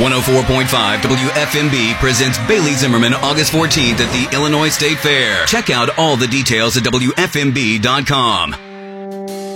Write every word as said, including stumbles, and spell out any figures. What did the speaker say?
one oh four point five W F M B presents Bailey Zimmerman August fourteenth at the Illinois State Fair. Check out all the details at W F M B dot com.